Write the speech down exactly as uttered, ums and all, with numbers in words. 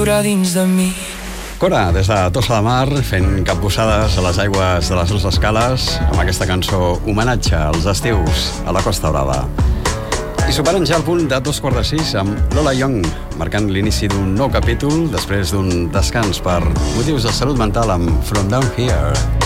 perdura dins de mi. Cora, des de Tossa de Mar, fent capbussades a les aigües de les nostres cales, amb aquesta cançó homenatge als estius a la Costa Brava. I superant ja el punt de dos quarts de sis amb Lola Young, marcant l'inici d'un nou capítol després d'un descans per motius de salut mental amb From Down Here.